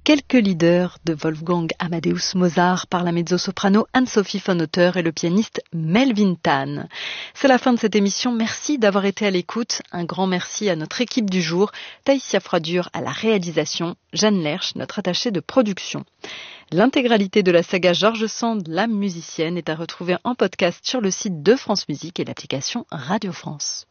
quelques leaders de Wolfgang Amadeus Mozart par la mezzo-soprano Anne-Sophie von Otter et le pianiste Melvin Tan. C'est la fin de cette émission. Merci d'avoir été à l'écoute. Un grand merci à notre équipe du jour, Taïsia Froidure à la réalisation, Jeanne Lerche, notre attachée de production. L'intégralité de la saga George Sand, la musicienne, est à retrouver en podcast sur le site de France Musique et l'application Radio France.